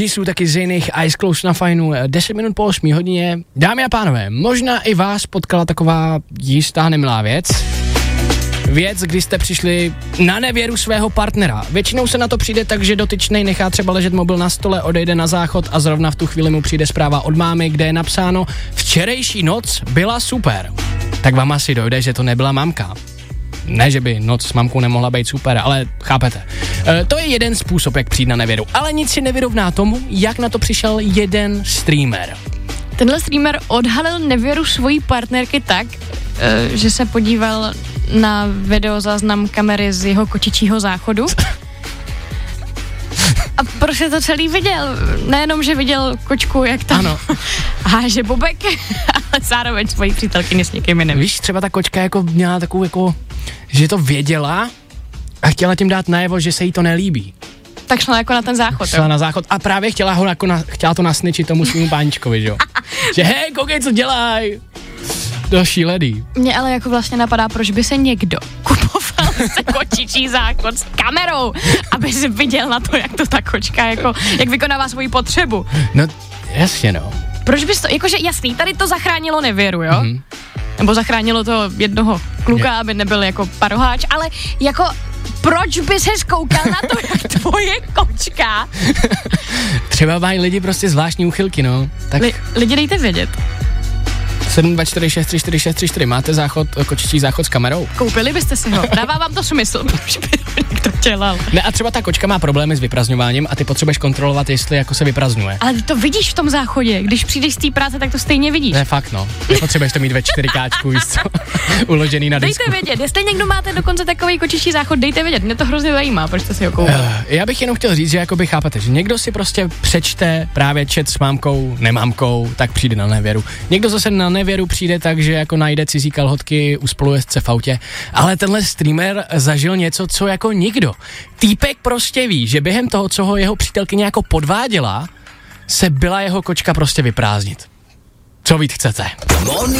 Jisoo, taky z jiných Eyes Closed na fajnu, 10 minut po 8 hodině. Dámy a pánové, možná i vás potkala taková jistá nemilá věc. Věc, kdy jste přišli na nevěru svého partnera. Většinou se na to přijde tak, že dotyčnej nechá třeba ležet mobil na stole, odejde na záchod a zrovna v tu chvíli mu přijde zpráva od mámy, kde je napsáno: včerejší noc byla super. Tak vám asi dojde, že to nebyla mamka. Ne, že by noc s mamkou nemohla být super, ale chápete. To je jeden způsob, jak přijít na nevěru. Ale nic si nevyrovná tomu, jak na to přišel jeden streamer. Tenhle streamer odhalil nevěru svojí partnerky tak, že se podíval na videozáznam kamery z jeho kočičího záchodu. A prostě to celý viděl. Nejenom, že viděl kočku, jak tam háže bobek, ale zároveň svojí přítelkyni s někým jiným. Víš, třeba ta kočka jako měla takovou jako, že to věděla a chtěla tím dát najevo, že se jí to nelíbí. Tak šla jako na ten záchod. Šla na záchod a právě chtěla ho jako chtěla to nasničit tomu svýmu páničkovi, že jo. Že hej, koukej, co dělaj. To šílený. Mně ale jako vlastně napadá, proč by se někdo kupoval se kočičí záchod s kamerou, aby si viděl na to, jak to ta kočka jako, jak vykonává svoji potřebu. No, jasně no. Proč bys to, jakože jasný, tady to zachránilo nevěru, jo? Mm-hmm. Nebo zachránilo to jednoho kluka, aby nebyl jako paroháč, ale jako proč by se koukal na to, jak tvoje kočka? Třeba mají lidi prostě zvláštní úchylky, no. Tak lidi dejte vědět. 724634634, máte kočičí záchod s kamerou? Koupili byste si ho, dává vám to smysl, proč by to někdo dělal. Ne, a třeba ta kočka má problémy s vyprazňováním a ty potřebuješ kontrolovat, jestli jako se vyprazňuje. Ale ty to vidíš v tom záchodě, když přijdeš z té práce, tak to stejně vidíš. Ne, fakt no, nepotřebuješ to mít ve 4Kčku, víš co, uložený na disku. Dejte vědět, jestli někdo máte dokonce takový kočičí záchod, dejte vědět, mě to hrozně zajímá, proč jste si ho koupili. Já bych jenom chtěl říct, že jakoby chápete, že někdo si prostě přečte právě chat s mámkou, nemámkou, tak přijde na nevěru. Někdo zase na nevěru přijde tak, že jako najde cizí kalhotky u spolujezdce v autě, ale tenhle streamer zažil něco, co jako nikdo. Týpek prostě ví, že během toho, co ho jeho přítelkyně jako podváděla, se byla jeho kočka prostě vyprázdnit. Co víc chcete?